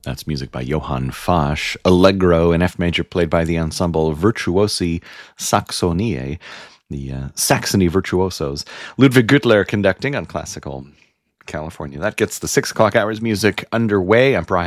That's music by Johann Fasch. Allegro in F major, played by the ensemble Virtuosi Saxoniae, the Saxony virtuosos. Ludwig Gürtler conducting on Classical California. That gets the 6 o'clock hours music underway. I'm Brian